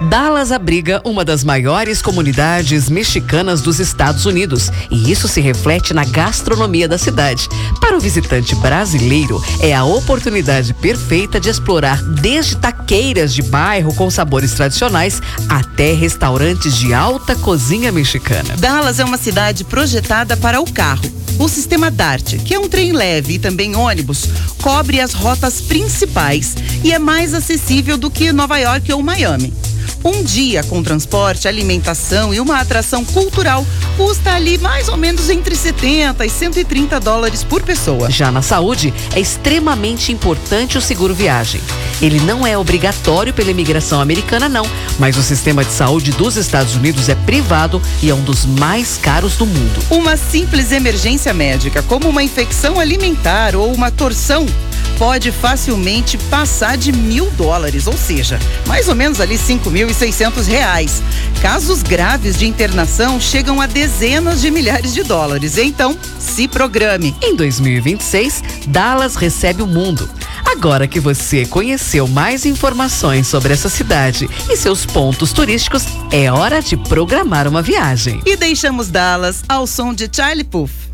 Dallas abriga uma das maiores comunidades mexicanas dos Estados Unidos e isso se reflete na gastronomia da cidade. Para o visitante brasileiro, é a oportunidade perfeita de explorar desde taqueiras de bairro com sabores tradicionais até restaurantes de alta cozinha mexicana. Dallas é uma cidade projetada para o carro. O sistema DART, que é um trem leve e também ônibus, cobre as rotas principais e é mais acessível do que Nova York ou Miami. Um dia com transporte, alimentação e uma atração cultural custa ali mais ou menos entre 70 e 130 dólares por pessoa. Já na saúde, é extremamente importante o seguro viagem. Ele não é obrigatório pela imigração americana, não, mas o sistema de saúde dos Estados Unidos é privado e é um dos mais caros do mundo. Uma simples emergência médica, como uma infecção alimentar ou uma torção, pode facilmente passar de $1.000, ou seja, mais ou menos ali R$5.600. Casos graves de internação chegam a dezenas de milhares de dólares. Então, se programe. Em 2026, Dallas recebe o mundo. Agora que você conheceu mais informações sobre essa cidade e seus pontos turísticos, é hora de programar uma viagem. E deixamos Dallas ao som de Charlie Puth.